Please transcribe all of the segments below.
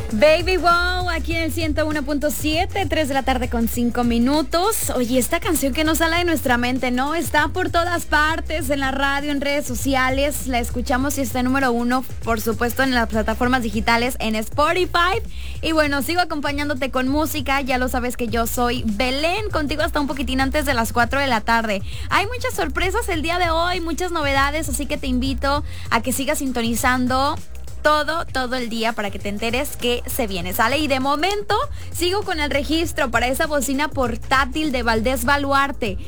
Baby Wow, aquí en el 101.7, 3 de la tarde con 5 minutos. Oye, esta canción que no sale de nuestra mente, ¿no? Está por todas partes, en la radio, en redes sociales. La escuchamos y está número 1, por supuesto, en las plataformas digitales, en Spotify. Y bueno, sigo acompañándote con música. Ya lo sabes que yo soy Belén, contigo hasta un poquitín antes de las 4 de la tarde. Hay muchas sorpresas el día de hoy, muchas novedades, así que te invito a que sigas sintonizando todo el día para que te enteres que se viene, ¿sale? Y de momento sigo con el registro para esa bocina portátil de Valdés Baluarte.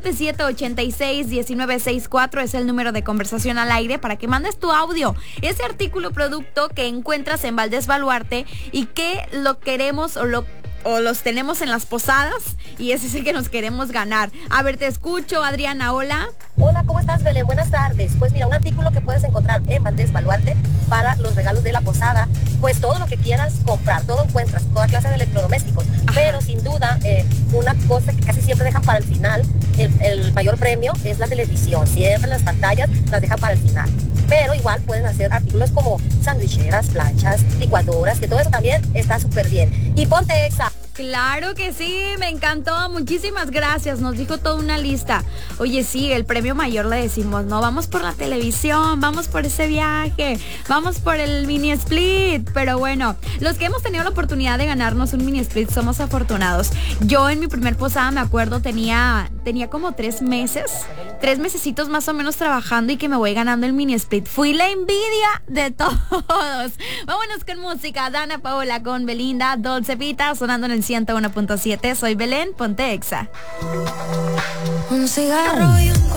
7786-1964 es el número de conversación al aire para que mandes tu audio. Ese artículo producto que encuentras en Valdés Baluarte y que lo queremos o los tenemos en las posadas y ese es el que nos queremos ganar. A ver, te escucho, Adriana, hola. Hola, ¿cómo estás, Belén? Buenas tardes. Pues mira, un artículo que puedes encontrar en Valdés Baluarte para los regalos de la posada, pues todo lo que quieras comprar, todo encuentras, toda clase de electrodomésticos. Ajá. Pero sin duda, una cosa que casi siempre dejan para el final, el mayor premio es la televisión. Siempre las pantallas las dejan para el final. Pero igual pueden hacer artículos como sandwicheras, planchas, licuadoras, que todo eso también está súper bien. Y ponte Exa. Claro que sí, me encantó, muchísimas gracias, nos dijo toda una lista. Oye, sí, el premio mayor le decimos, no, vamos por la televisión, vamos por ese viaje, vamos por el mini split, pero bueno, los que hemos tenido la oportunidad de ganarnos un mini split somos afortunados. Yo en mi primer posada, me acuerdo, tenía como 3 mesecitos más o menos trabajando y que me voy ganando el mini split. Fui la envidia de todos. Vámonos con música, Dana Paola con Belinda, Dolce Vita, sonando en el 101.7. Soy Belén, ponte Exa. Un cigarro y un